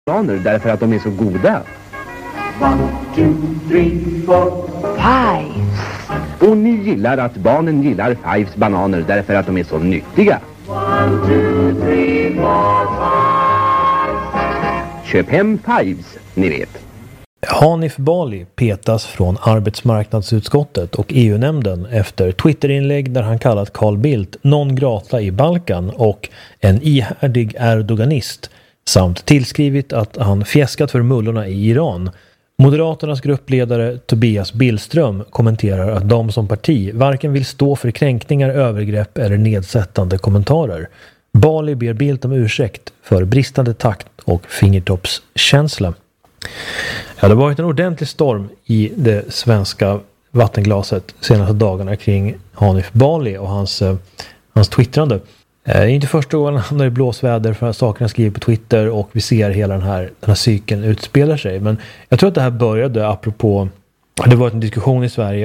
Därför att de är så goda. 1, 2, 3, 4. Fives. Och ni gillar att barnen gillar Fives bananer därför att de är så nyttiga. 1, 2, 3, 4, 5. Köp hem Fives, ni vet. Hanif Bali petas från arbetsmarknadsutskottet och EU-nämnden efter Twitterinlägg där han kallat Carl Bildt non grata i Balkan och en ihärdig erdoganist samt tillskrivit att han fjäskat för mullorna i Iran. Moderaternas gruppledare Tobias Billström kommenterar att de som parti varken vill stå för kränkningar, övergrepp eller nedsättande kommentarer. Bali ber Bildt om ursäkt för bristande takt och fingertoppskänsla. Ja, det har varit en ordentlig storm i det svenska vattenglaset senaste dagarna kring Hanif Bali och hans twittrande. Det är inte första gången han är i blåsväder för sakerna skriver på Twitter och vi ser hela den här cykeln utspelar sig. Men jag tror att det här började apropå, det var en diskussion i Sverige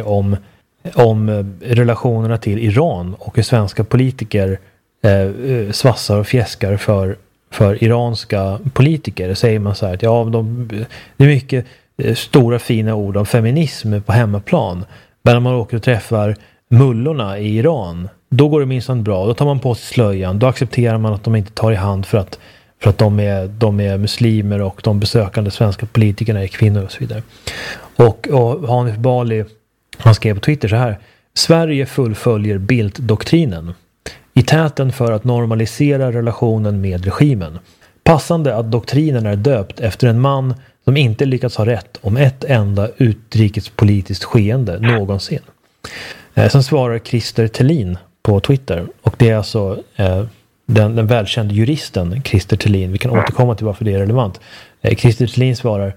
om relationerna till Iran och hur svenska politiker svassar och fjäskar för iranska politiker. Säger man så här att det är mycket stora fina ord om feminism på hemmaplan. Men när man åker och träffar mullorna i Iran, då går det minst bra. Då tar man på sig slöjan. Då accepterar man att de inte tar i hand för att de är muslimer och de besökande svenska politikerna är kvinnor och så vidare. Och Hanif Bali, han skrev på Twitter så här: Sverige fullföljer Bildt-doktrinen i täten för att normalisera relationen med regimen. Passande att doktrinen är döpt efter en man som inte lyckats ha rätt om ett enda utrikespolitiskt skeende någonsin. Sen svarar Christer Thelin på Twitter och det är alltså den välkände juristen Christer Thelin. Vi kan återkomma till varför det är relevant. Christer Thelin svarar: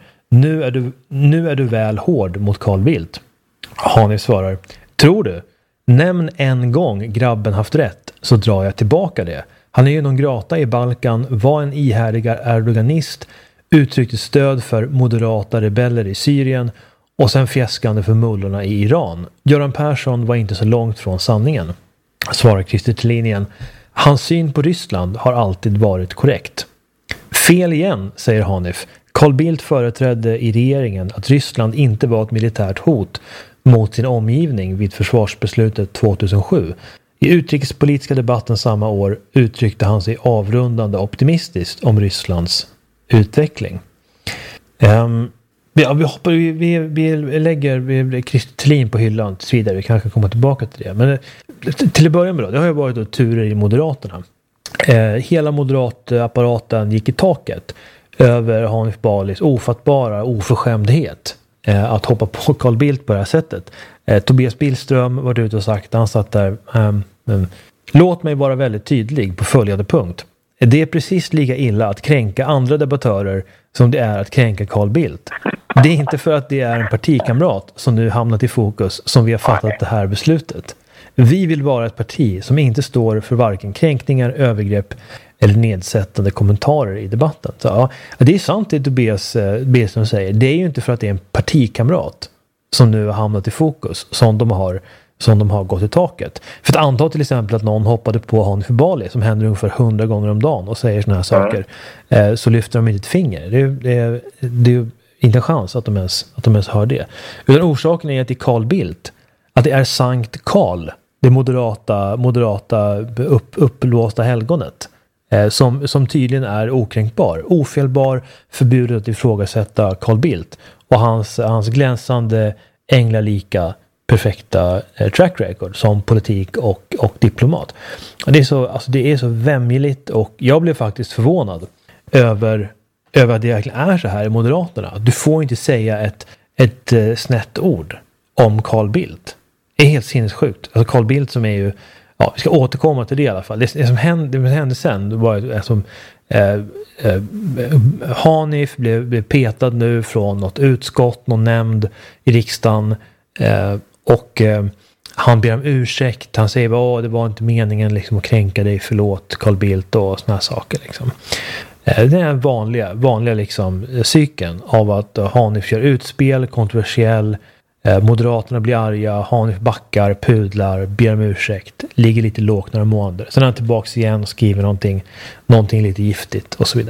nu är du väl hård mot Carl Bildt. Hanif svarar: tror du? Nämn en gång grabben haft rätt så drar jag tillbaka det. Han är ju någon grata i Balkan, var en ihärdig erdoganist, uttryckte stöd för moderata rebeller i Syrien och sen fjäskande för mullorna i Iran. Göran Persson var inte så långt från sanningen. Svarar Christer Thelin igen: hans syn på Ryssland har alltid varit korrekt. Fel igen, säger Hanif. Carl Bildt företrädde i regeringen att Ryssland inte var ett militärt hot mot sin omgivning vid försvarsbeslutet 2007. I utrikespolitiska debatten samma år uttryckte han sig avrundande optimistiskt om Rysslands utveckling. Vi lägger Christer Thelin på hyllan tills vidare. Vi kanske kommer tillbaka till det. Men till att börja med då, det har ju varit då turer i Moderaterna. Hela moderattapparaten gick i taket över Hanif Balis ofattbara oförskämdhet att hoppa på Carl Bildt på det här sättet. Tobias Billström var ute och sagt, han satt där: låt mig vara väldigt tydlig på följande punkt. Det är precis lika illa att kränka andra debattörer som det är att kränka Carl Bildt. Det är inte för att det är en partikamrat som nu hamnat i fokus som vi har fattat det här beslutet. Vi vill vara ett parti som inte står för varken kränkningar, övergrepp eller nedsättande kommentarer i debatten. Så, ja, det är sant det Tobias Billström säger. Det är ju inte för att det är en partikamrat som nu har hamnat i fokus som de har gått i taket. För att anta till exempel att någon hoppade på Hanif Bali som händer ungefär 100 gånger om dagen och säger såna här saker, så lyfter de inte ett finger. Det är ju inte en chans att de ens hör det. Utan orsaken är att det är Carl Bildt, att det är Sankt Carl, det moderata uppblåsta helgonet, som tydligen är okränkbar, ofelbar, förbjudet att ifrågasätta Carl Bildt och hans glänsande änglalika perfekta track record som politik och diplomat. Det är så vämjeligt och jag blev faktiskt förvånad över att det verkligen är så här i Moderaterna. Du får inte säga ett snett ord om Carl Bildt. Det är helt sinnessjukt. Alltså Carl Bildt som är ju, ja, vi ska återkomma till det i alla fall. Det som hände sen var som Hanif blev petad nu från något utskott, någon nämnd i riksdagen, och han ber om ursäkt. Han säger att det var inte meningen liksom, att kränka dig, förlåt Carl Bildt och såna här saker liksom. Det är vanliga liksom, cykeln av att Hanif gör utspel, kontroversiell, Moderaterna blir arga, Hanif backar, pudlar, ber om ursäkt, ligger lite lågt några månader. Sen är han tillbaka igen och skriver någonting lite giftigt och så vidare.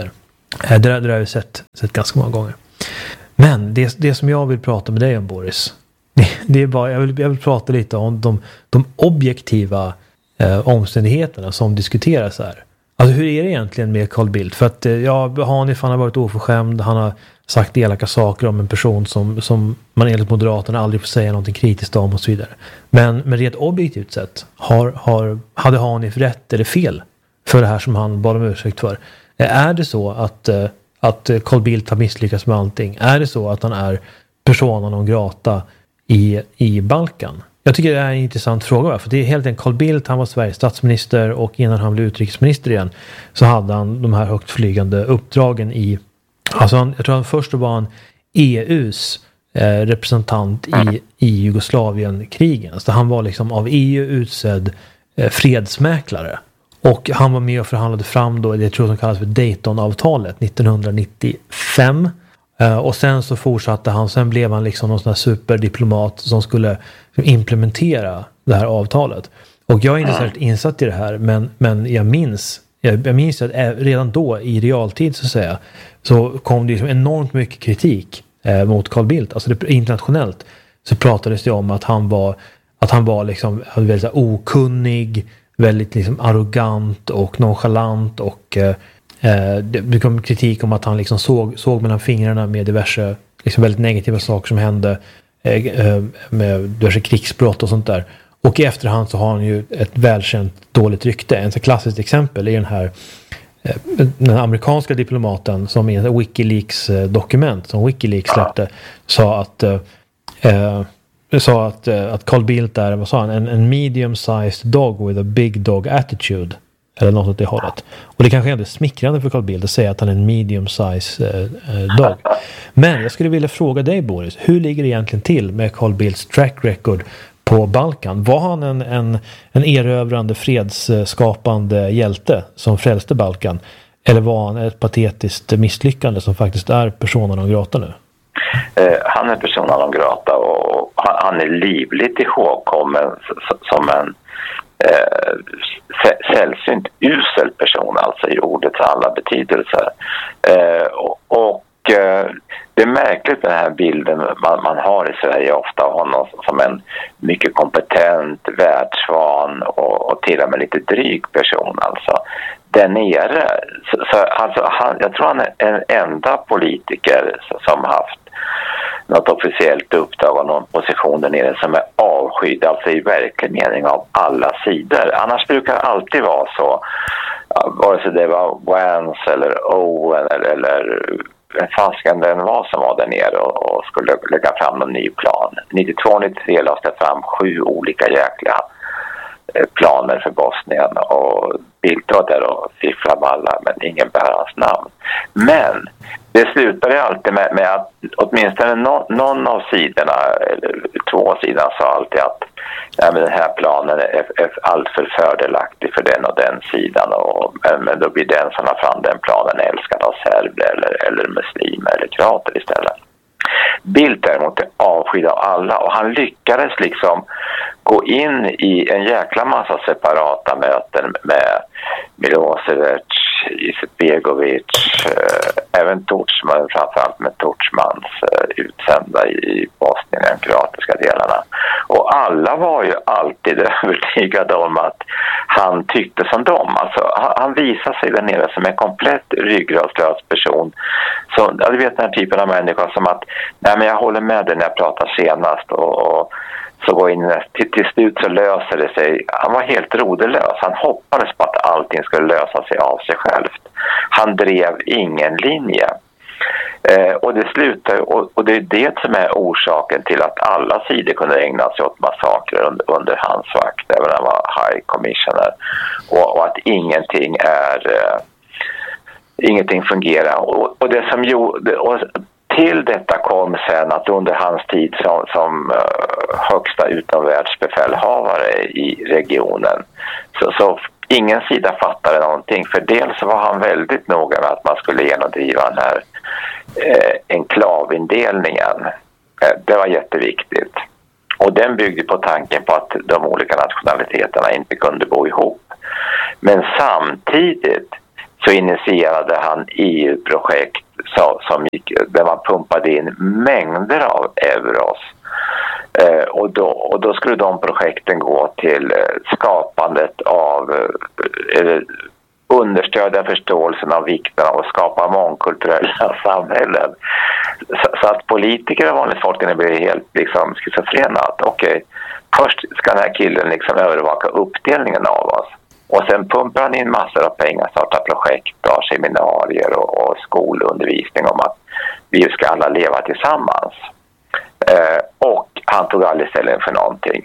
Det där har vi sett ganska många gånger. Men det som jag vill prata med dig om, Boris, det är bara, jag vill prata lite om de objektiva omständigheterna som diskuteras här. Alltså hur är det egentligen med Carl Bildt? För att Hanif, han har varit oförskämd, han har sagt elaka saker om en person som man enligt Moderaterna aldrig får säga någonting kritiskt om och så vidare. Men rent objektivt sett, hade Hanif rätt eller fel för det här som han bad om ursäkt för? Är det så att Carl Bildt har misslyckats med allting? Är det så att han är persona non grata i Balkan? Jag tycker det är en intressant fråga, för det är helt enkelt Carl Bildt, han var Sveriges statsminister och innan han blev utrikesminister igen så hade han de här högt flygande uppdragen jag tror han först var han EUs representant i Jugoslavienkrigen. Så han var liksom av EU utsedd fredsmäklare. Och han var med och förhandlade fram då det tror jag som kallas för Daytonavtalet 1995. Och sen så fortsatte han, sen blev han liksom någon sån här superdiplomat som skulle implementera det här avtalet. Och jag är inte särskilt insatt i det här, men jag minns att redan då i realtid så att säga så kom det liksom enormt mycket kritik mot Carl Bildt. Alltså internationellt så pratades det om att han var liksom väldigt så här okunnig, väldigt liksom arrogant och nonchalant och det kom kritik om att han liksom såg mellan fingrarna med diverse liksom väldigt negativa saker som hände med diverse krigsbrott och sånt där. Och i efterhand så har han ju ett välkänt dåligt rykte. En så klassiskt exempel är den amerikanska diplomaten som i en WikiLeaks dokument som WikiLeaks släppte sa att Carl Bildt är, vad sa han, en medium-sized dog with a big dog attitude. Eller något åt det hållet. Och det kanske är smickrande för Carl Bildt att säga att han är en medium-size dog. Men jag skulle vilja fråga dig, Boris, hur ligger det egentligen till med Carl Bildts track record på Balkan? Var han en erövrande, fredsskapande hjälte som frälste Balkan? Eller var han ett patetiskt misslyckande som faktiskt är persona non grata nu? Han är persona non grata och han är livligt ihågkommen som en sällsynt usel person, alltså i ordets alla betydelser. Det är märkligt med den här bilden man har i Sverige ofta av honom som en mycket kompetent, världsvan och till och med lite dryg person. Alltså där nere, jag tror han är en enda politiker som haft något officiellt uppdrag och någon position där nere som är avskydd, alltså i verklig mening av alla sidor. Annars brukar det alltid vara så, vare sig det var Vance eller Owen eller fasken den var som var där nere och skulle lägga fram en ny plan. 92-93 lades det fram 7 olika jäkla planer för Bosnien och Bildt var där och fifflade med alla, men ingen bär hans namn. Men det slutade alltid med att åtminstone någon av sidorna, eller 2 sidor, sa alltid att men den här planen är alltför fördelaktig för den och den sidan, men då blir den som har fram den planen älskad av serber eller muslimer eller kroater istället. Bildt däremot är avskydd av alla och han lyckades liksom gå in i en jäkla massa separata möten med Milosevic, Izetbegovic, även Tudjman, framförallt med Tudjmans utsända i Bosnien, de kroatiska delarna. Och alla var ju alltid övertygade om att han tyckte som dem. Alltså, han visade sig där nere som en komplett ryggradslös person. Så du vet den här typen av människor som att nej, men jag håller med dig när jag pratar senast och så går in till slut så löser det sig. Han var helt rodelös. Han hoppades på att allting skulle lösa sig av sig självt. Han drev ingen linje. Och det slutade, och det är det som är orsaken till att alla sidor kunde ägna sig åt massakrer under hans vakt, även när han var High Commissioner, och att ingenting fungerar. Och det som till detta kom sen att under hans tid som högsta utomvärldsbefälhavare i regionen så ingen sida fattade någonting. För dels var han väldigt noga med att man skulle genomdriva den här enklavindelningen. Det var jätteviktigt. Och den byggde på tanken på att de olika nationaliteterna inte kunde bo ihop. Men samtidigt så initierade han EU-projekt där man pumpade in mängder av euros. Och då skulle de projekten gå till skapandet av understödja förståelsen av vikten av att skapa mångkulturella samhällen. Så att politiker och vanligt folk blir helt liksom schizofrena. Okej, först ska den här killen liksom övervaka uppdelningen av oss. Och sen pumpar han in massor av pengar, startar projekt och seminarier och skolundervisning om att vi ska alla leva tillsammans. Och han tog aldrig ställning för någonting.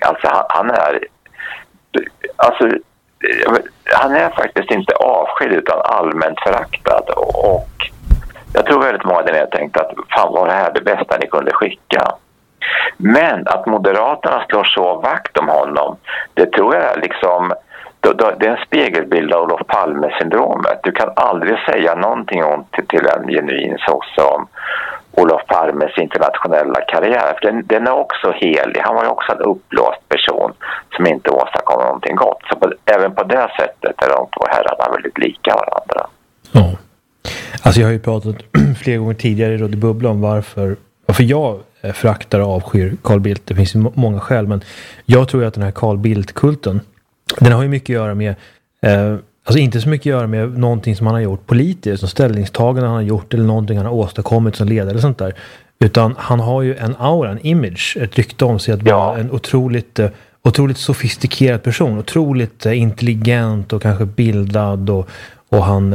Han är faktiskt inte avskydd utan allmänt föraktad. Och jag tror väldigt många där tänkte att fan, var det här det bästa ni kunde skicka. Men att Moderaterna slår så vakt om honom, det tror jag liksom, det är en spegelbild av Olof Palme-syndromet. Du kan aldrig säga någonting om till en genuin som Olof Palmes internationella karriär. För den är också helig. Han var ju också en uppblåst person som inte åstadkom någonting gott. Så även på det sättet är de två herrarna väldigt lika varandra. Ja. Alltså jag har ju pratat flera gånger tidigare i Radio Bubbla om varför jag föraktar och avskyr Carl Bildt. Det finns ju många skäl, men jag tror att den här Carl Bildt-kulten, den har ju mycket att göra med alltså inte så mycket att göra med någonting som han har gjort politiskt, som ställningstagande han har gjort eller någonting han har åstadkommit som ledare eller sånt där. Utan han har ju en aura, en image, ett rykte om sig att vara en otroligt sofistikerad person, otroligt intelligent och kanske bildad och han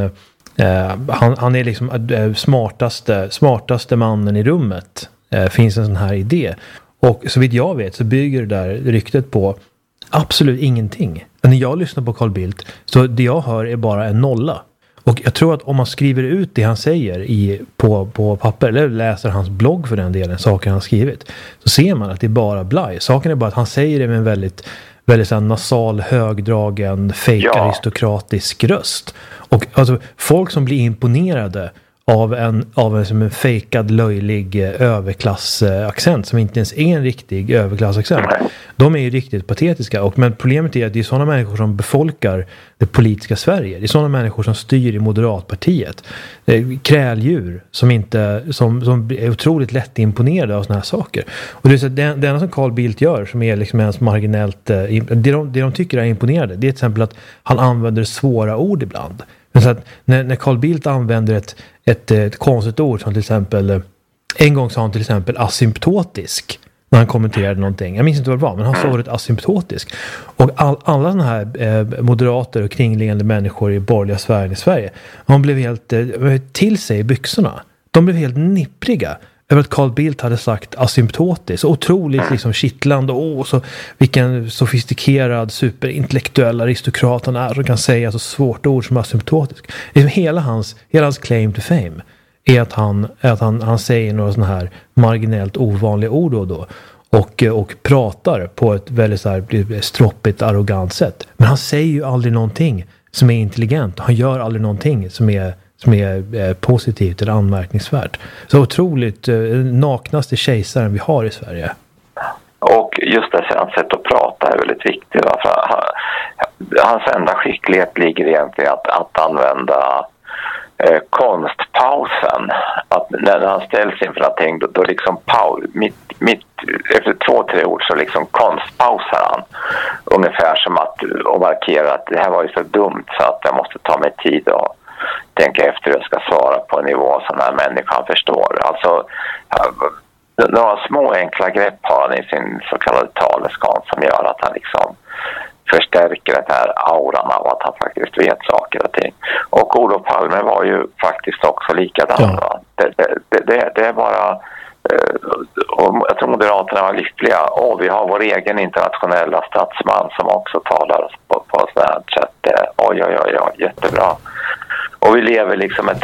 är liksom smartaste mannen i rummet. Finns en sån här idé. Och så vitt jag vet så bygger det där ryktet på absolut ingenting. Men när jag lyssnar på Carl Bildt så det jag hör är bara en nolla. Och jag tror att om man skriver ut det han säger på papper eller läser hans blogg för den delen, saker han skrivit, så ser man att det är bara blaj. Saken är bara att han säger det med en väldigt så här nasal, högdragen, fake-aristokratisk röst. Och alltså folk som blir imponerade av en som en fejkad, löjlig överklassaccent som inte ens är en riktig överklassaccent. De är ju riktigt patetiska. Men problemet är att det är sådana människor som befolkar det politiska Sverige. Det är sådana människor som styr i Moderatpartiet. Kräldjur som är otroligt lätt imponerade av såna här saker. Och det är så det enda som Carl Bildt gör som är liksom ens marginellt det de tycker är imponerande, det är till exempel att han använder svåra ord ibland. Men så att när Carl Bildt använder ett konstigt ord som till exempel, en gång sa han till exempel asymptotisk när han kommenterade någonting. Jag minns inte vad det var, men han sa ordet asymptotisk. Och alla såna här moderater och kringliggande människor i borgerliga Sverige, de blev helt till sig i byxorna. De blev helt nippriga över att Carl Bildt hade sagt asymptotisk. Så otroligt liksom kittlande. Så vilken sofistikerad, superintellektuell aristokrat han är som kan säga så svårt ord som asymptotisk. Hela hans claim to fame är att han säger några sådana här marginellt ovanliga ord då och pratar på ett väldigt så här stroppigt, arrogant sätt. Men han säger ju aldrig någonting som är intelligent. Han gör aldrig någonting som är positivt eller anmärkningsvärt. Så otroligt naknaste kejsaren vi har i Sverige. Och just det här sätt att prata är väldigt viktigt. Hans enda skicklighet ligger egentligen att använda konstpausen. Att när han ställs inför någonting då liksom efter 2-3 ord så liksom konstpausar han. Ungefär som att och markerar att det här var ju så dumt så att jag måste ta mig tid och tänka efter hur jag ska svara på en nivå som den här människan förstår. Alltså några små enkla grepp har han i sin så kallade taleskonst som gör att han liksom förstärker den här auran av att han faktiskt vet saker och ting. Och Olof Palme var ju faktiskt också likadan. Ja. Det är bara och jag tror Moderaterna var lyckliga. Och vi har vår egen internationella statsman som också talar på sådant här sätt. Oj, jättebra. Och vi lever liksom med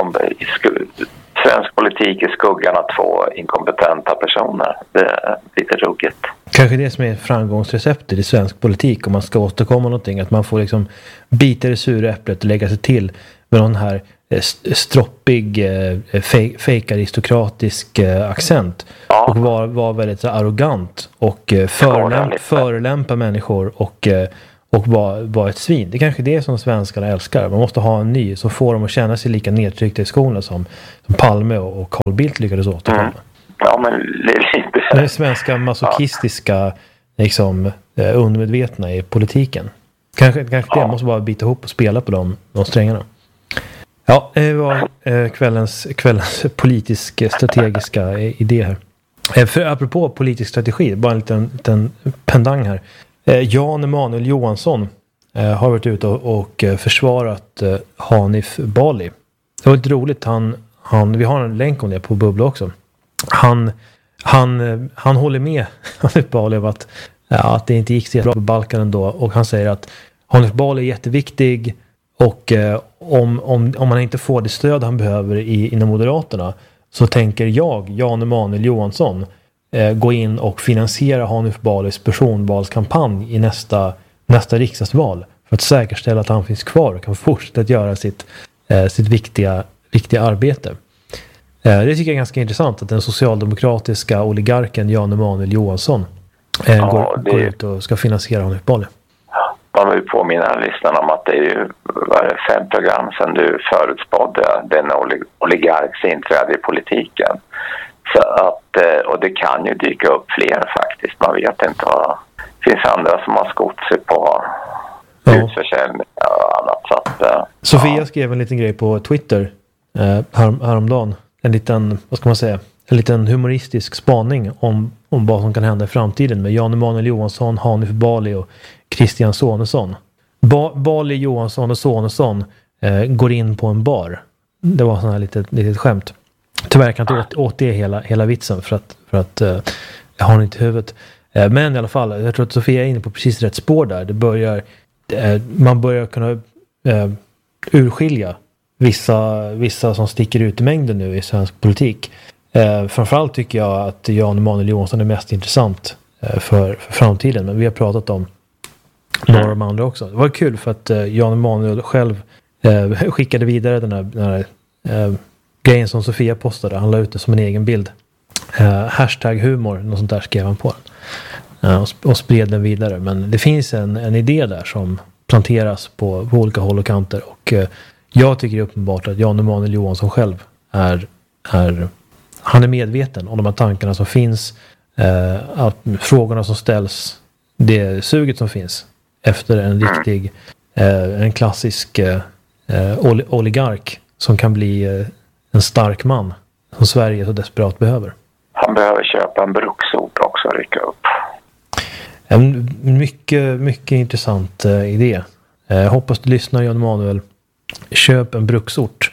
svensk politik i skuggan av 2 inkompetenta personer. Det är lite ruggigt. Kanske det som är framgångsreceptet i svensk politik om man ska åstadkomma någonting. Att man får liksom bita det sura äpplet och lägga sig till med någon här stroppig, fake-aristokratisk accent. Ja. Och var väldigt så arrogant och förolämpa människor och vara ett svin. Det är kanske det som svenskarna älskar. Man måste ha en ny som får dem att känna sig lika nedtryckta i skorna som Palme och Carl Bildt lyckades återkomma. Ja, men det är lite... Det är svenska masochistiska liksom, undermedvetna i politiken. Kanske det måste bara bita ihop och spela på de strängarna. Ja, det var kvällens politisk strategiska idé här. För apropå politisk strategi, bara en liten pendang här. Jan Emanuel Johansson har varit ute och försvarat Hanif Bali. Det var lite roligt. Vi har en länk om det på Bubbla också. Han håller med Hanif Bali om att det inte gick så bra på Balkan ändå. Och han säger att Hanif Bali är jätteviktig. Och om man inte får det stöd han behöver inom Moderaterna, så tänker Jan Emanuel Johansson gå in och finansiera Hanif Balis personvalskampanj i nästa riksdagsval för att säkerställa att han finns kvar och kan fortsätta att göra sitt viktiga arbete. Det tycker jag är ganska intressant att den socialdemokratiska oligarken Jan Emanuel Johansson går ut och ska finansiera Hanif Bali. Man vill påminna lyssnarna om att det är ju 5 program sedan du förutspådde den oligarks inträde i politiken. Så att, och det kan ju dyka upp fler faktiskt. Man vet inte vad. Det finns andra som har skott sig på utförsäljning och annat. Så att, Sofia skrev en liten grej på Twitter häromdagen. En liten humoristisk spaning om vad som kan hända i framtiden med Jan Emanuel Johansson, Hanif Bali och Christian Sonesson. Bali, Johansson och Sonesson går in på en bar. Det var sån här litet skämt. Tyvärr kan jag inte åt det hela vitsen för att jag har inte i huvudet. Men i alla fall, jag tror att Sofia är inne på precis rätt spår där. Man börjar kunna urskilja vissa som sticker ut i mängden nu i svensk politik. Framförallt tycker jag att Jan Emanuel Johansson är mest intressant för framtiden. Men vi har pratat om några av de andra också. Det var kul för att Jan Emanuel själv skickade vidare den här grejen som Sofia postade. Han la ut det som en egen bild. #humor, något sånt där skrev han på den. Och spred den vidare. Men det finns en idé där som planteras på olika håll och kanter. Och jag tycker det är uppenbart att Jan Emanuel Johansson själv han är medveten om de här tankarna som finns. Att frågorna som ställs, det suget som finns efter en klassisk oligark som kan bli en stark man som Sverige så desperat behöver. Han behöver köpa en bruksort också och rycka upp. En mycket intressant idé. Hoppas du lyssnar, Jan Emanuel. Köp en bruksort.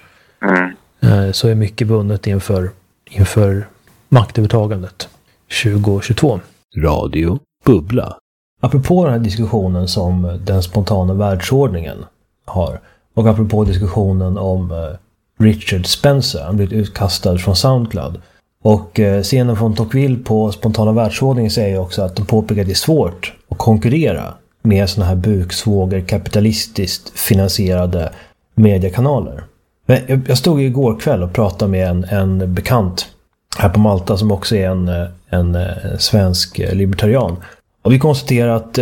Så är mycket vunnet inför maktövertagandet 2022. Radio Bubbla. Apropå den här diskussionen som den spontana världsordningen har, och apropå diskussionen om Richard Spencer, han blivit utkastad från SoundCloud. Och scenen från Tocqueville på spontana världsordningen säger också att de påpekar att det är svårt att konkurrera med såna här buksvåger kapitalistiskt finansierade mediekanaler. Men jag stod igår kväll och pratade med en bekant här på Malta som också är en svensk libertarian. Och vi konstaterar att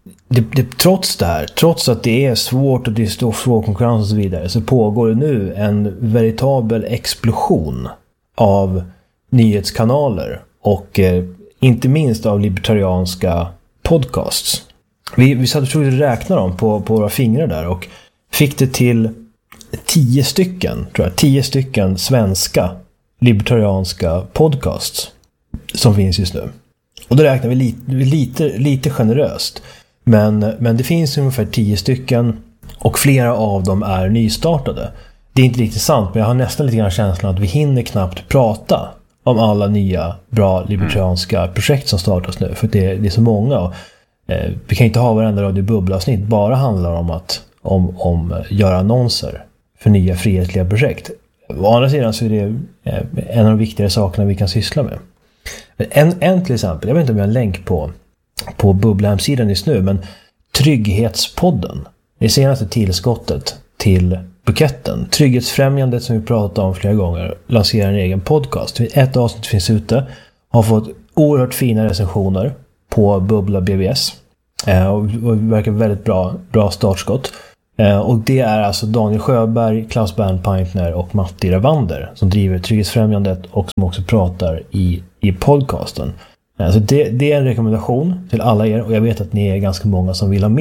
trots att det är svårt och det är svår konkurrens och så vidare, så pågår det nu en veritabel explosion av nyhetskanaler och inte minst av libertarianska podcasts. Vi satt och försökte räkna dem på våra fingrar där och fick det till 10 stycken svenska libertarianska podcasts som finns just nu. Och då räknar vi lite generöst. Men det finns ungefär 10 stycken och flera av dem är nystartade. Det är inte riktigt sant, men jag har nästan lite grann känslan att vi hinner knappt prata om alla nya bra libertarianska projekt som startas nu. För det är så många. Och, vi kan inte ha varenda Radio Bubbla-avsnitt bara handlar om om göra annonser för nya frihetliga projekt. Å andra sidan så är det en av de viktigare sakerna vi kan syssla med. En till exempel, jag vet inte om jag har en länk på Bubbla-hemsidan just nu, men Trygghetspodden, det senaste tillskottet till buketten. Trygghetsfrämjandet som vi pratat om flera gånger lanserar en egen podcast. Ett avsnitt finns ute, har fått oerhört fina recensioner på Bubbla BBS. Och verkar väldigt bra startskott. Och det är alltså Daniel Sjöberg, Klaus Bernpaintner och Matti Ravander som driver Trygghetsfrämjandet och som också pratar i podcasten. Så det är en rekommendation till alla er, och jag vet att ni är ganska många som vill ha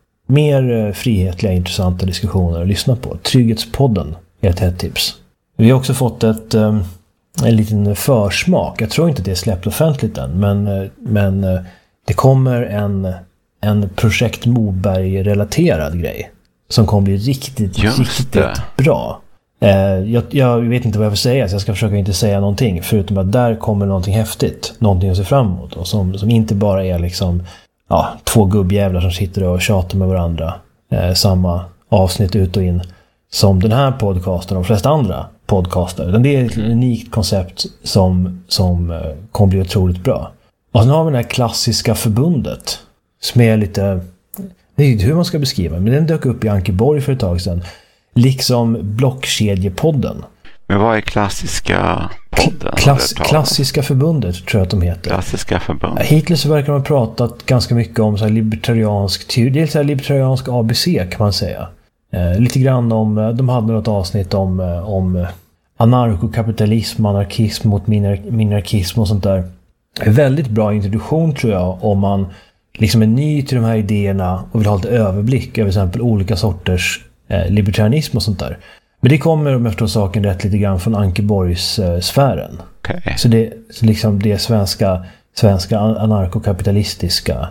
mer frihetliga, intressanta diskussioner att lyssna på. Trygghetspodden är ett tips. Vi har också fått en liten försmak. Jag tror inte att det är släppt offentligt än, men det kommer en projekt Moberg-relaterad grej som kommer bli riktigt bra. Jag vet inte vad jag får säga, så jag ska försöka inte säga någonting, förutom att där kommer någonting häftigt, någonting att se fram emot, och som inte bara är liksom två gubbjävlar som sitter och tjatar med varandra samma avsnitt ut och in som den här podcasten och de flesta andra podcaster. Det är ett unikt koncept som kommer bli otroligt bra. Och sen har vi det här klassiska förbundet som är lite, det är inte hur man ska beskriva, men den dök upp i Ankeborg för ett tag sedan. Liksom Blockkedjepodden. Men vad är klassiska podden? Klassiska förbundet tror jag att de heter. Klassiska förbundet. Hittills verkar de ha pratat ganska mycket om så här libertariansk teori. Det är så här libertariansk ABC kan man säga. Lite grann om, de hade något avsnitt om anarkokapitalism, anarkism mot minarkism och sånt där. En väldigt bra introduktion tror jag, om man liksom är ny till de här idéerna och vill ha lite överblick över till exempel olika sorters libertarianism och sånt där. Men det kommer, om jag förstår saken rätt, lite grann från Ankeborgs sfären. Okay. Så liksom det svenska anarkokapitalistiska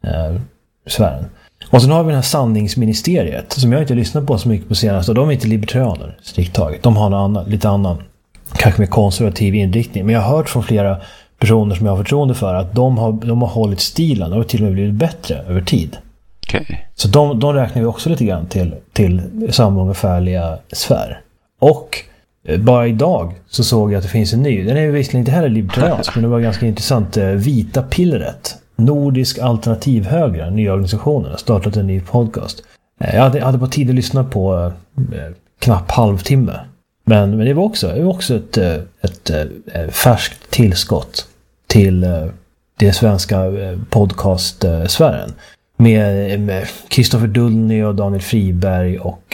sfären. Och sen har vi den här sanningsministeriet som jag inte lyssnat på så mycket på senaste. Och de är inte libertarianer strikt taget. De har lite annan, kanske mer konservativ inriktning. Men jag har hört från flera personer som jag har förtroende för att de har hållit stilen och till och med blivit bättre över tid. Okay. Så de räknar vi också lite grann till samma ungefärliga sfär. Och bara idag så såg jag att det finns en ny. Den är visserligen inte heller libertariansk, men det var ganska intressant. Vita pillret. Nordisk alternativhöger, nya organisationen, har startat en ny podcast. Jag hade bara tid att lyssna på knappt halvtimme. Men det var också ett färskt tillskott till den svenska podcastsfären. Med Kristoffer Dullny och Daniel Friberg och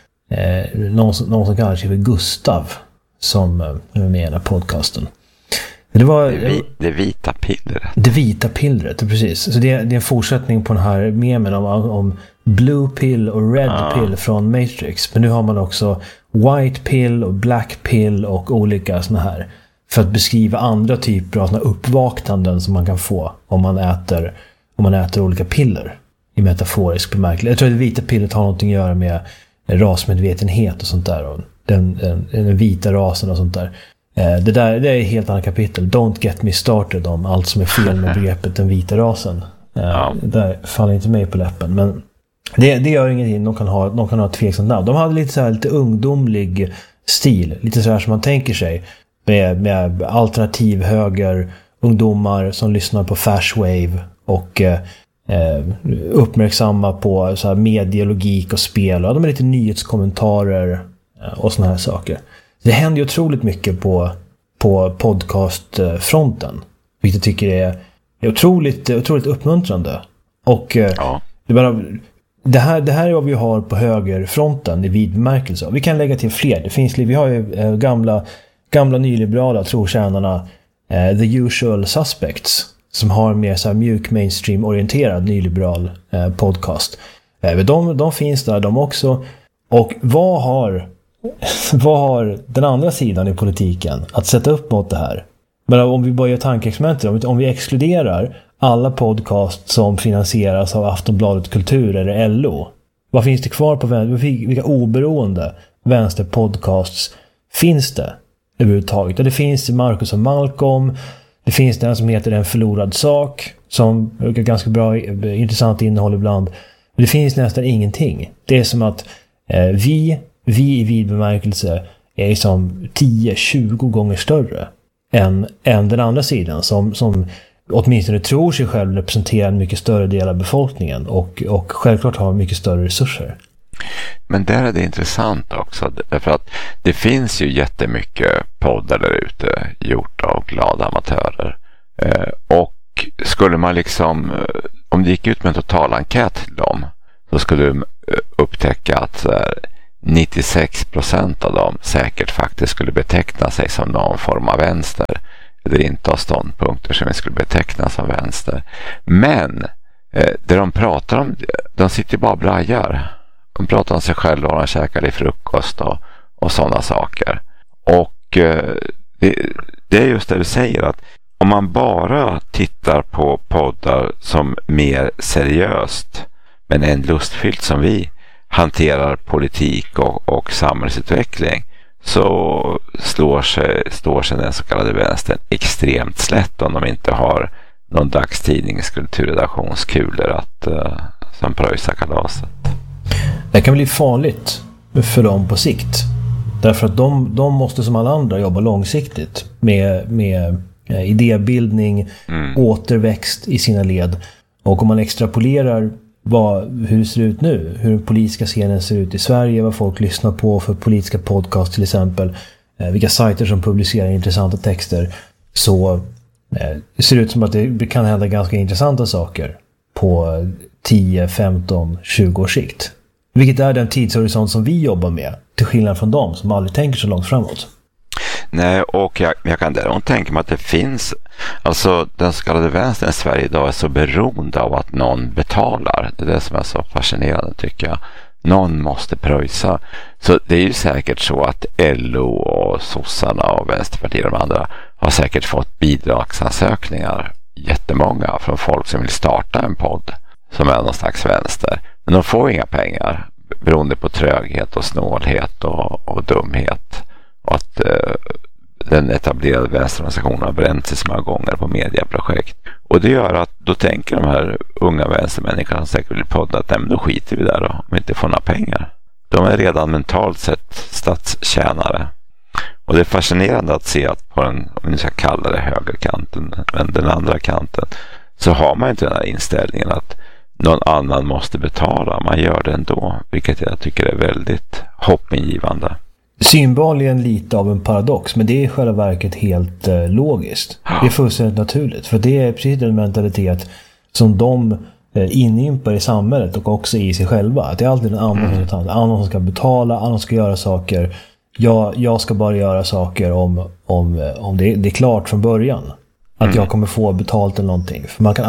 någon som kallar sig för Gustav som är med i den här podcasten. Det vita pillret. Det vita pillret, precis. Så det är en fortsättning på den här memen om blue pill och red pill från Matrix. Men nu har man också white pill och black pill och olika såna här. För att beskriva andra typer av såna uppvaknanden som man kan få om man äter olika piller. I metaforisk bemärkelse. Jag tror att det vita pillret har något att göra med rasmedvetenhet och sånt där. Och den vita rasen och sånt där. Det är ett helt annat kapitel. Don't get me started om allt som är fel med begreppet den vita rasen. Där faller inte mig på läppen. Men det gör ingenting. De kan ha ett tveksamt namn. De hade lite ungdomlig stil. Lite så här som man tänker sig. Med alternativ höger ungdomar som lyssnar på Fashwave och uppmärksamma på så här medielogik och spel. Och de är lite nyhetskommentarer och såna här saker. Det händer ju otroligt mycket på podcastfronten. Vilket jag tycker är otroligt uppmuntrande. Och det här är vad vi har på högerfronten i vid bemärkelse. Vi kan lägga till fler. Vi har ju gamla nyliberala trotjänarna The Usual Suspects som har mer så här mjuk mainstream-orienterad nyliberal podcast. De finns där de också. Och vad har den andra sidan i politiken att sätta upp mot det här? Men om vi bara gör tankeexperimenter, om vi exkluderar alla podcast som finansieras av Aftonbladet Kultur eller LO, vad finns det kvar på vilka oberoende vänsterpodcasts finns det överhuvudtaget? Det finns Marcus och Malcolm, det finns den som heter En förlorad sak som har ganska bra, intressant innehåll ibland. Men det finns nästan ingenting. Det är som att vi i vid bemärkelse är som 10-20 gånger större än den andra sidan som åtminstone tror sig själv representerar en mycket större del av befolkningen och självklart har mycket större resurser. Men där är det intressant också, därför att det finns ju jättemycket poddar där ute gjort av glada amatörer. Och skulle man liksom, om du gick ut med en totalenkät till dem, så skulle du upptäcka att 96% av dem säkert faktiskt skulle beteckna sig som någon form av vänster, eller inte ha ståndpunkter som vi skulle beteckna som vänster. Men det de pratar om, de sitter bara och brajar. De pratar om sig själva och de käkar i frukost och sådana saker. Och det är just det du säger, att om man bara tittar på poddar som mer seriöst men en lustfyllt som vi hanterar politik och samhällsutveckling, så står sig den så kallade vänstern extremt slätt om de inte har någon dagstidnings kulturredaktionskulor att som pröjsa kalaset. Det kan bli farligt för dem på sikt. Därför att de måste som alla andra jobba långsiktigt med idébildning, återväxt i sina led. Och om man extrapolerar hur det ser ut nu, hur den politiska scenen ser ut i Sverige, vad folk lyssnar på för politiska podcast till exempel, vilka sajter som publicerar intressanta texter, så det ser ut som att det kan hända ganska intressanta saker på 10, 15, 20 års sikt. Vilket är den tidshorisont som vi jobbar med, till skillnad från dem som aldrig tänker så långt framåt. Nej, och jag kan däremot tänka mig att det finns, alltså den så kallade vänstern i Sverige idag är så beroende av att någon betalar. Det är det som är så fascinerande, tycker jag. Någon måste pröjsa. Så det är ju säkert så att LO och sossarna och Vänsterpartiet och de andra har säkert fått bidragsansökningar, jättemånga, från folk som vill starta en podd som är någon slags vänster. Men de får inga pengar beroende på tröghet och snålhet och dumhet. Och att den etablerade vänsterorganisationen har bränt sig så många gånger på medieprojekt. Och det gör att då tänker de här unga vänstermänniskorna som säkert vill podda att nej, men då skiter vi där då, om vi inte får några pengar. De är redan mentalt sett statstjänare. Och det är fascinerande att se att på den, om vi ska kalla det högerkanten, men den andra kanten, så har man inte den här inställningen att någon annan måste betala. Man gör det ändå, vilket jag tycker är väldigt hoppingivande. Synbarligen lite av en paradox, men det är i själva verket helt logiskt. Det är fullständigt naturligt, för det är precis den mentalitet som de inympar i samhället och också i sig själva. Att det är alltid en annan som ska betala, annan ska göra saker. Jag ska bara göra saker om det är klart från början. Att jag kommer få betalt eller någonting. För man kan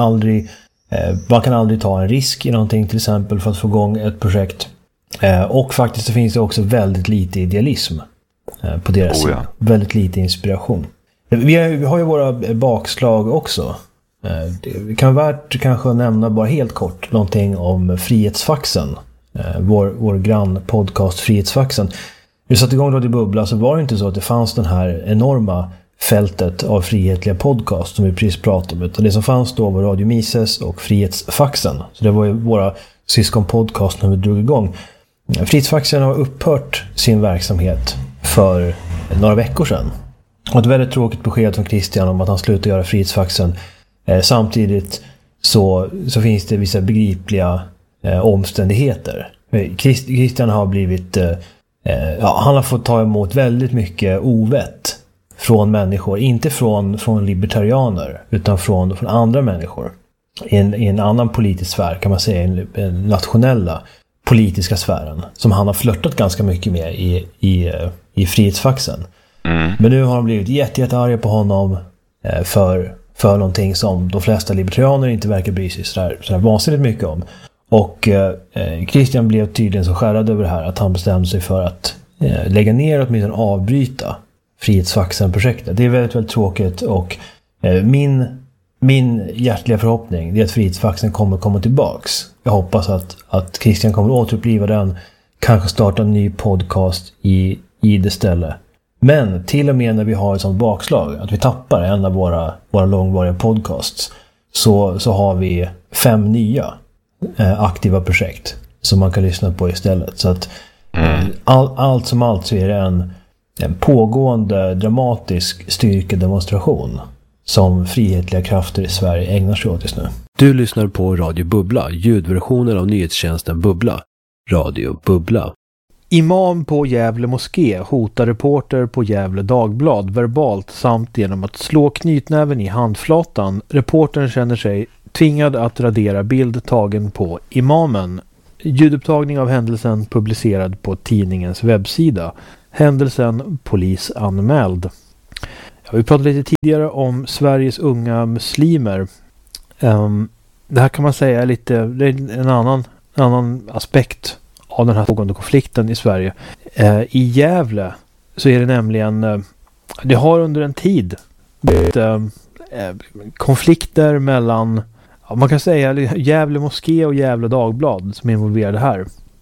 aldrig ta en risk i någonting, till exempel för att få igång ett projekt. Och faktiskt så finns det också väldigt lite idealism på deras sida. Väldigt lite inspiration. Vi har ju våra bakslag också. Det kan vara värt kanske att nämna bara helt kort någonting om Frihetsfaxen. Vår grannpodcast Frihetsfaxen. Vi satte igång Radio Bubbla, så var det inte så att det fanns den här enorma fältet av frihetliga podcast som vi precis pratade om. Utan det som fanns då var Radio Mises och Frihetsfaxen. Så det var ju våra syskonpodcast när vi drog igång. Frihetsfaxen har upphört sin verksamhet för några veckor sedan. Och ett väldigt tråkigt besked från Christian om att han slutar göra Frihetsfaxen. Samtidigt så finns det vissa begripliga omständigheter. Christian har blivit han har fått ta emot väldigt mycket ovett från människor, inte från libertarianer utan från andra människor i en annan politisk sfär, kan man säga, en nationella politiska sfären, som han har flörtat ganska mycket med i Frihetsfaxen. Men nu har de blivit jättearga på honom för någonting som de flesta libertarianer inte verkar bry sig sådär vansinnigt mycket om. Och Christian blev tydligen så skärrad över det här att han bestämde sig för att lägga ner och åtminstone avbryta Frihetsfaxen-projektet. Det är väldigt, väldigt tråkigt, och min hjärtliga förhoppning är att Frihetsfaxen kommer komma tillbaks. Jag hoppas att Christian kommer återuppliva den, kanske starta en ny podcast i det stället. Men till och med när vi har ett sånt bakslag, att vi tappar en av våra långvariga podcasts, så har vi 5 nya aktiva projekt som man kan lyssna på istället. Så att allt som allt så är det en pågående dramatisk styrkedemonstration som frihetliga krafter i Sverige ägnar sig åt just nu. Du lyssnar på Radio Bubbla, ljudversionen av nyhetstjänsten Bubbla. Radio Bubbla. Imam på Gävle moské hotar reporter på Gävle Dagblad verbalt samt genom att slå knytnäven i handflatan. Reportern känner sig tvingad att radera bild tagen på imamen. Ljudupptagning av händelsen publicerad på tidningens webbsida. Händelsen polisanmäld. Ja, vi pratade lite tidigare om Sveriges unga muslimer. Det här kan man säga är lite det är en annan aspekt av den här pågående konflikten i Sverige. I Gävle så är det nämligen det har under en tid blivit konflikter mellan man kan säga Gävle moské och Gävle Dagblad som är involverade här.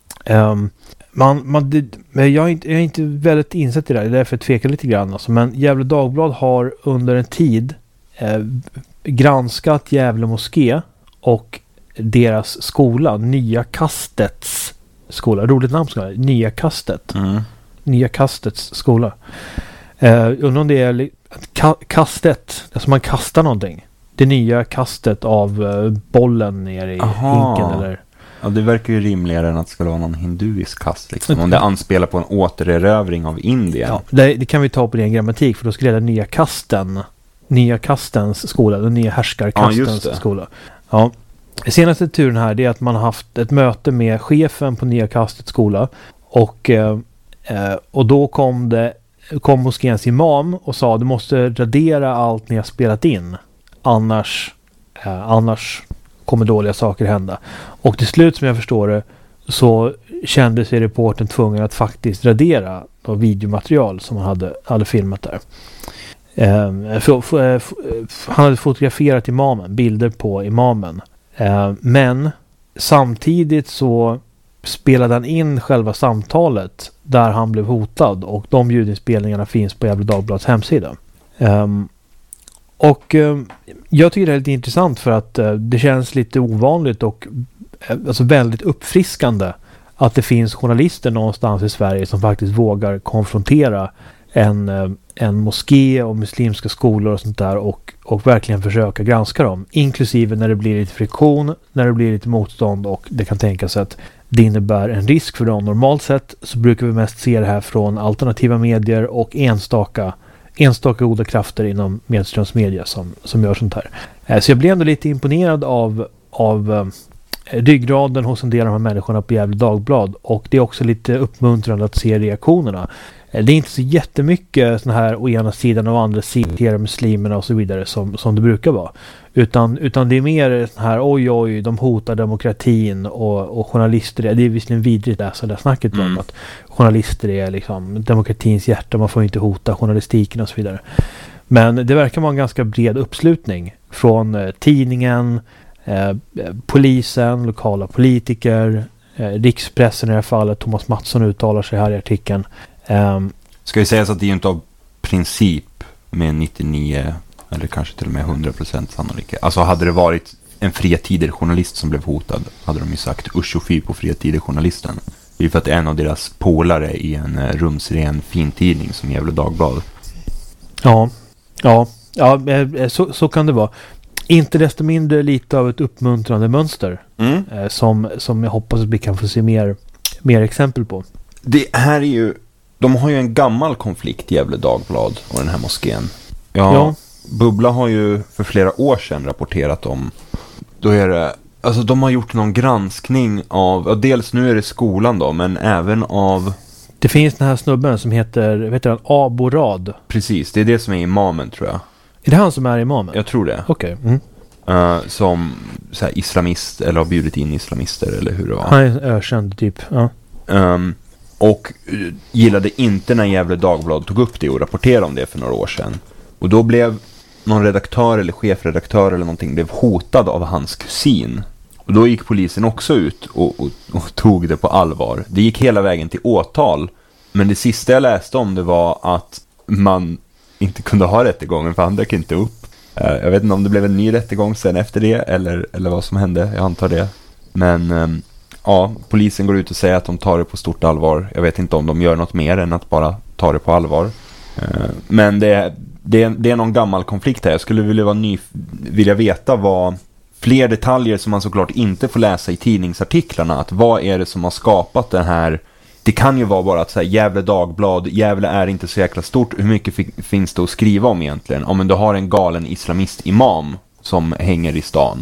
Jag är inte väldigt insett i det här, det är därför jag tvekar lite grann. Alltså, men Gävle Dagblad har under en tid granskat Gävle moské och deras skola, Nya Kastets skola. Roligt namn ska jag. Nya Kastet. Nya Kastets skola. Undrar om det är kastet, alltså man kastar någonting. Det nya kastet av bollen ner i hinken eller... Ja, det verkar ju rimligare än att det skulle vara någon hinduisk kast liksom. Om det anspelar på en återerövring av Indien. Ja, det kan vi ta på din grammatik, för då skulle det nya kastens skola, den nya härskarkastens skola. Ja. Senaste turen här är att man har haft ett möte med chefen på nya kastets skola och då kom moskéns imam och sa du måste radera allt ni har spelat in. Annars kommer dåliga saker hända. Och till slut, som jag förstår det, så kände sig reportern tvungen att faktiskt radera videomaterial som han hade filmat där. Han hade fotograferat imamen, bilder på imamen. Men samtidigt så spelade han in själva samtalet där han blev hotad, och de ljudinspelningarna finns på Gävle Dagblads hemsida. Jag tycker det är lite intressant för att det känns lite ovanligt och alltså väldigt uppfriskande att det finns journalister någonstans i Sverige som faktiskt vågar konfrontera en moské och muslimska skolor och sånt där och verkligen försöka granska dem, inklusive när det blir lite friktion, när det blir lite motstånd och det kan tänkas att det innebär en risk för dem. Normalt sett så brukar vi mest se det här från alternativa medier och enstaka goda krafter inom medströmsmedia som gör sånt här. Så jag blev ändå lite imponerad av ryggraden hos en del av de här människorna på Gävle Dagblad, och det är också lite uppmuntrande att se reaktionerna. Det är inte så jättemycket sån här å ena sidan och å andra sidan muslimerna och så vidare som det brukar vara. Utan det är mer sån här oj, de hotar demokratin och journalister. Det är visserligen vidrigt det där snacket om att journalister är liksom demokratins hjärta, man får inte hota journalistiken och så vidare. Men det verkar vara en ganska bred uppslutning från tidningen, polisen, lokala politiker, rikspressen i det här fallet. Thomas Mattsson uttalar sig här i artikeln. Ska vi säga så att det är ju inte av princip med 99 eller kanske till och med 100% sannolikhet. Alltså hade det varit en Fria Tider-journalist som blev hotad, hade de ju sagt usch och fy på Fria Tider-journalisten. Det är ju för att en av deras polare i en rumsren fintidning som Gävle Dagblad. Ja, så kan det vara. Inte desto mindre lite av ett uppmuntrande mönster som jag hoppas att vi kan få se mer exempel på. Det här är ju, de har ju en gammal konflikt i Gävle Dagblad och den här moskén. Ja. Bubbla har ju för flera år sedan rapporterat om, då är det, alltså de har gjort någon granskning av, dels nu är det skolan då, men även av... Det finns den här snubben som heter Abo Rad. Precis, det är det som är imamen tror jag. Är det han som är imamen? Jag tror det. Okej. Som så här, islamist, eller har bjudit in islamister, eller hur det var. Han är ökänd typ, ja. Och gillade inte när Gävle Dagblad tog upp det och rapporterade om det för några år sedan. Och då blev någon redaktör eller chefredaktör eller någonting blev hotad av hans kusin. Och då gick polisen också ut och tog det på allvar. Det gick hela vägen till åtal. Men det sista jag läste om det var att man inte kunde ha rättegången för han dök inte upp. Jag vet inte om det blev en ny rättegång sen efter det eller vad som hände. Jag antar det. Men ja, polisen går ut och säger att de tar det på stort allvar. Jag vet inte om de gör något mer än att bara ta det på allvar. Men det är någon gammal konflikt här. Jag skulle vilja veta vad fler detaljer som man såklart inte får läsa i tidningsartiklarna. Att vad är det som har skapat den här... Det kan ju vara bara att så här, Gävle Dagblad, Gävle är inte så jäkla stort. Hur mycket finns det att skriva om egentligen? Om du har en galen islamist-imam som hänger i stan.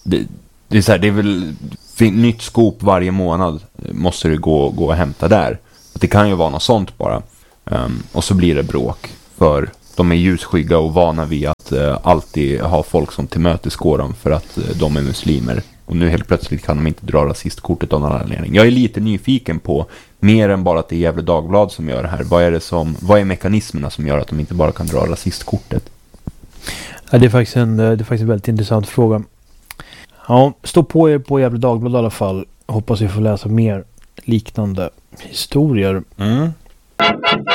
det är så här, det är väl nytt skop varje månad måste det gå och hämta där. Det kan ju vara något sånt bara. Och så blir det bråk. För de är ljusskygga och vana vid att alltid ha folk som tillmötesgår dem för att de är muslimer. Och nu helt plötsligt kan de inte dra rasistkortet av någon anledning. Jag är lite nyfiken på, mer än bara att det är Gefle Dagblad som gör det här. Vad är mekanismerna som gör att de inte bara kan dra rasistkortet? Ja, det är faktiskt en väldigt intressant fråga. Ja, stå på er på Gefle Dagblad i alla fall. Hoppas vi får läsa mer liknande historier.